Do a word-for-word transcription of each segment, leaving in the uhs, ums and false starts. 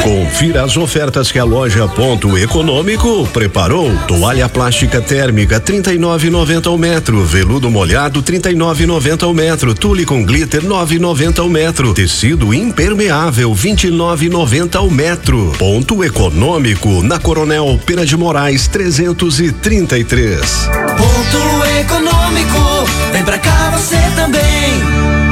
Confira as ofertas que a loja Ponto Econômico preparou. Toalha plástica térmica trinta e nove e noventa ao metro, veludo molhado trinta e nove e noventa ao metro, tule com glitter nove e noventa ao metro, tecido impermeável vinte e nove e noventa ao metro. Ponto Econômico na Coronel Pena de Moraes trezentos e trinta e três. Ponto Econômico, vem pra cá você também.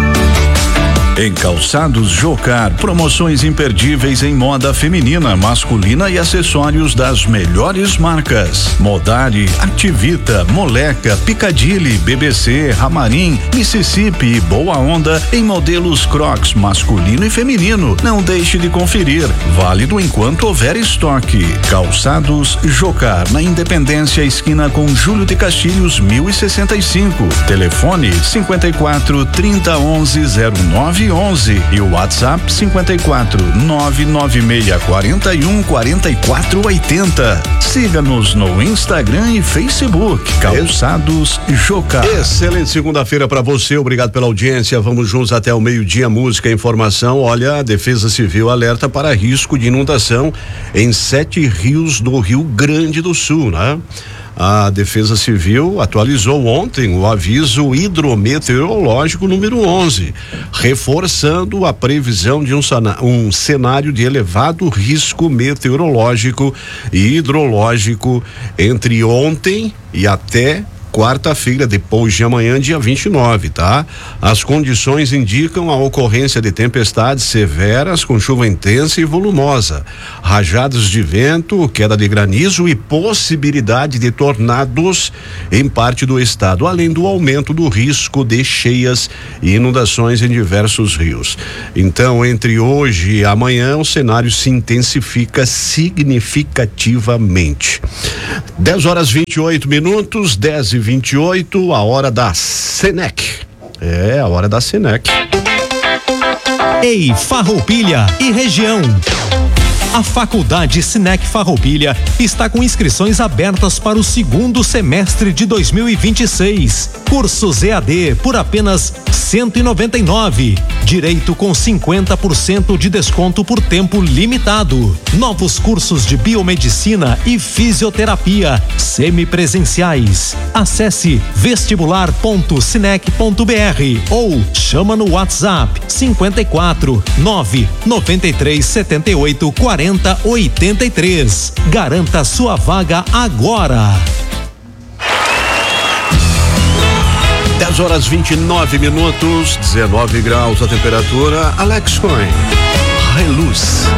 Em Calçados Jocar, promoções imperdíveis em moda feminina, masculina e acessórios das melhores marcas. Modari, Activita, Moleca, Piccadilly, B B C, Ramarim, Mississippi e Boa Onda em modelos Crocs masculino e feminino. Não deixe de conferir. Válido enquanto houver estoque. Calçados Jocar, na Independência, esquina com Júlio de Castilhos, mil e sessenta e cinco. Telefone cinquenta e quatro, trinta, onze, zero nove onze e o WhatsApp cinquenta e quatro, nove nove seis, quarenta e um, quarenta e quatro, oitenta. Siga-nos no Instagram e Facebook. Calçados Jocar. Excelente segunda-feira para você. Obrigado pela audiência. Vamos juntos até o meio-dia. Música, informação. Olha, a Defesa Civil alerta para risco de inundação em sete rios do Rio Grande do Sul, né? A Defesa Civil atualizou ontem o aviso hidrometeorológico número onze, reforçando a previsão de um, sana, um cenário de elevado risco meteorológico e hidrológico entre ontem e até quarta-feira, depois de amanhã, dia vinte e nove, tá? As condições indicam a ocorrência de tempestades severas com chuva intensa e volumosa, rajadas de vento, queda de granizo e possibilidade de tornados em parte do estado, além do aumento do risco de cheias e inundações em diversos rios. Então, entre hoje e amanhã, o cenário se intensifica significativamente. dez horas vinte e oito minutos, dez e vinte e oito, a hora da Senec. É, a hora da Senec. Ei, Farroupilha e região. A Faculdade Senec Farroupilha está com inscrições abertas para o segundo semestre de dois mil e vinte e seis. Cursos E A D por apenas cento e noventa e nove. Direito com cinquenta por cento de desconto por tempo limitado. Novos cursos de biomedicina e fisioterapia semipresenciais. Acesse vestibular ponto senec ponto br ou chama no WhatsApp cinquenta e quatro, nove noventa e três, setenta e oito, quarenta, oitenta e três. Garanta sua vaga agora. dez horas vinte e nove minutos, dezenove graus a temperatura. Alex Cohen, Reluz.